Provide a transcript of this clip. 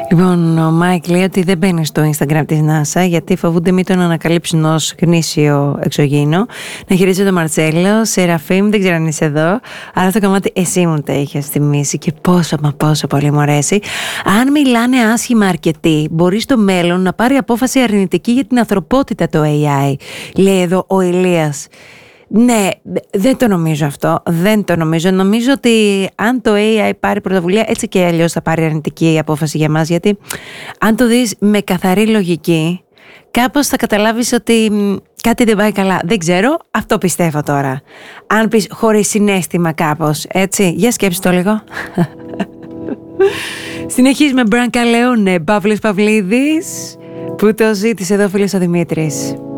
Λοιπόν, ο Μάικ λέει ότι δεν μπαίνει στο Instagram της NASA γιατί φοβούνται μην τον ανακαλύψουν ως γνήσιο εξωγήινο. Να χαιρετήσω τον Μαρτσέλο, Σεραφείμ, δεν ξέρω αν είσαι εδώ, αλλά αυτό το κομμάτι εσύ μου το είχες θυμίσει και πόσο πολύ μου αρέσει. Αν μιλάνε άσχημα αρκετοί, μπορεί στο μέλλον να πάρει απόφαση αρνητική για την ανθρωπότητα το AI, λέει εδώ ο Ηλίας. Ναι, δεν το νομίζω αυτό. Δεν το νομίζω. Νομίζω ότι αν το AI πάρει πρωτοβουλία, έτσι και αλλιώς θα πάρει αρνητική απόφαση για μας. Γιατί αν το δεις με καθαρή λογική, κάπως θα καταλάβεις ότι κάτι δεν πάει καλά. Δεν ξέρω, αυτό πιστεύω τώρα. Αν πεις χωρίς συναίσθημα κάπως, έτσι. Για σκέψου το λίγο. Συνεχίζουμε Μπρανκα Λεόνε, Παύλος Παυλίδης, που το ζήτησε εδώ ο φίλος ο Δημήτρης.